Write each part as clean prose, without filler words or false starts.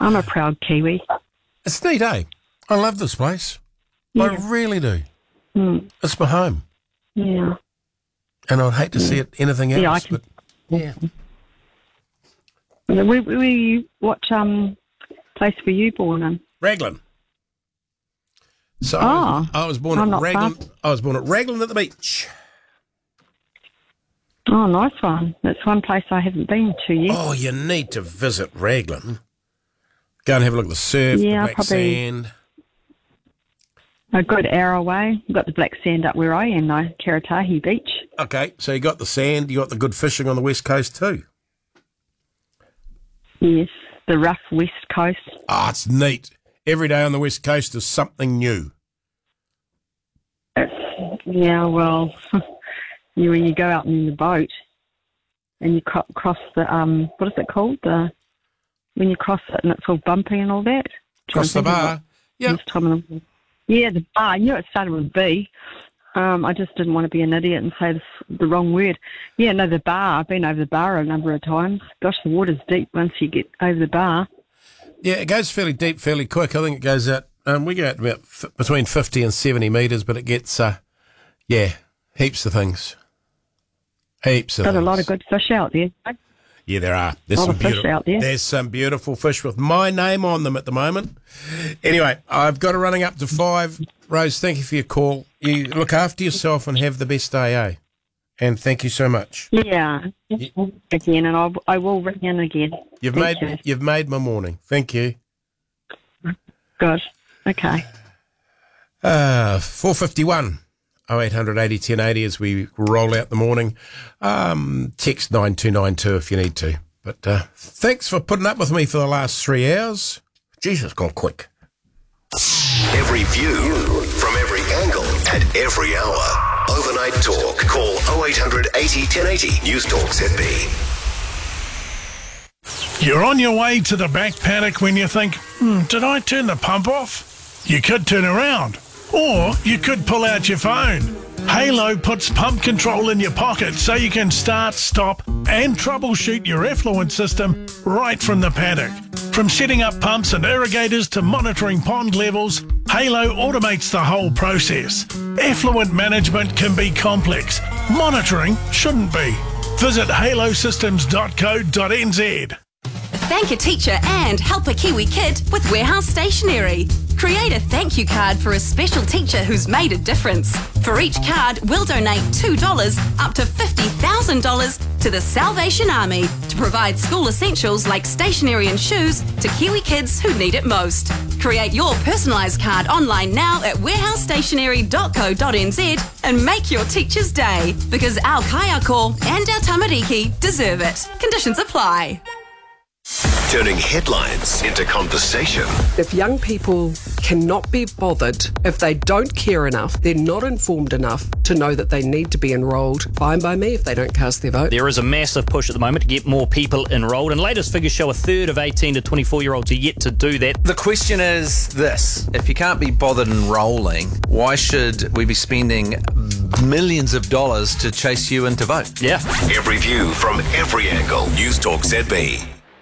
I'm a proud Kiwi. It's neat, eh? I love this place. Yeah. I really do. Mm. It's my home. Yeah. And I'd hate to see it anything else. Yeah, I can. But yeah. What place were you born in? Raglan. So Oh, I was born I'm at not Raglan. far. I was born at Raglan at the beach. Oh, nice one. That's one place I haven't been to yet. Oh, you need to visit Raglan. Go and have a look at the surf, Yeah, the black probably. sand. A good hour away. We've got the black sand up where I am, though, Karatahi Beach. Okay, so you got the sand, you got the good fishing on the west coast too. Yes, the rough west coast. Ah, it's neat. Every day on the west coast is something new. Yeah, well, when you go out in the boat and you cross the, what is it called? When you cross it and it's all bumpy and all that. Cross the bar. Yeah, the bar. I knew it started with B. I just didn't want to be an idiot and say the wrong word. Yeah, no, the bar. I've been over the bar a number of times. Gosh, the water's deep once you get over the bar. Yeah, it goes fairly deep, fairly quick. I think it goes out, we go out about between 50 and 70 metres, but it gets, heaps of things. Heaps of Got things. a lot of good fish out there. Yeah, there are. There's A lot some of fish beautiful, out there. There's some beautiful fish with my name on them at the moment. Anyway, I've got it running up to 5. Rose, thank you for your call. You look after yourself and have the best day, eh? And thank you so much. Yeah, again, and I will ring in again. You've made my morning. Thank you. Good. Okay. 451 0800 80 1080 as we roll out the morning. Text 9292 if you need to. But thanks for putting up with me for the last 3 hours. Jeez, it's gone quick. Every view from every angle at every hour. Overnight Talk. Call 0800 80 1080. News Talk ZB. You're on your way to the back paddock when you think, did I turn the pump off? You could turn around. Or you could pull out your phone. Halo puts pump control in your pocket so you can start, stop and troubleshoot your effluent system right from the paddock. From setting up pumps and irrigators to monitoring pond levels, Halo automates the whole process. Effluent management can be complex. Monitoring shouldn't be. Visit halosystems.co.nz. Thank a teacher and help a Kiwi kid with Warehouse Stationery. Create a thank you card for a special teacher who's made a difference. For each card, we'll donate $2 up to $50,000 to the Salvation Army to provide school essentials like stationery and shoes to Kiwi kids who need it most. Create your personalised card online now at warehousestationery.co.nz and make your teacher's day, because our kaiako and our tamariki deserve it. Conditions apply. Turning headlines into conversation. If young people cannot be bothered, if they don't care enough, they're not informed enough to know that they need to be enrolled, fine by me if they don't cast their vote. There is a massive push at the moment to get more people enrolled, and latest figures show a third of 18 to 24-year-olds are yet to do that. The question is this: if you can't be bothered enrolling, why should we be spending millions of dollars to chase you in to vote? Yeah. Every view from every angle. News Talk ZB.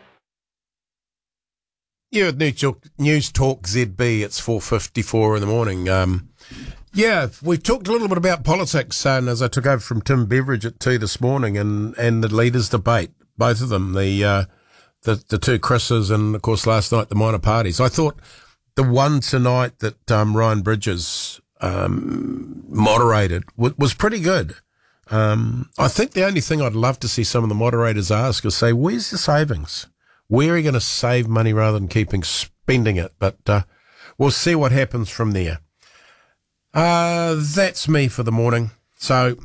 Yeah, News Talk ZB, it's 4:54 in the morning. We talked a little bit about politics as I took over from Tim Beveridge at 2 this morning, and the leaders' debate, both of them, the two Chris's and, of course, last night, the minor parties. I thought the one tonight that Ryan Bridges moderated was pretty good. I think the only thing I'd love to see some of the moderators ask is say, where's the savings? Where are you going to save money rather than spending it? But we'll see what happens from there. That's me for the morning. So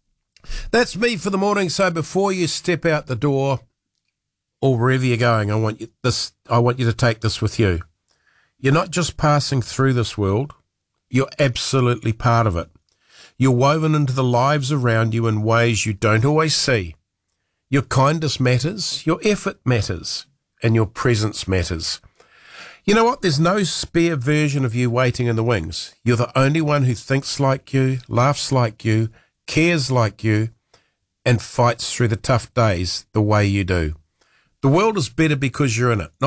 before you step out the door or wherever you're going, I want you to take this with you. You're not just passing through this world. You're absolutely part of it. You're woven into the lives around you in ways you don't always see. Your kindness matters, your effort matters, and your presence matters. You know what? There's no spare version of you waiting in the wings. You're the only one who thinks like you, laughs like you, cares like you, and fights through the tough days the way you do. The world is better because you're in it.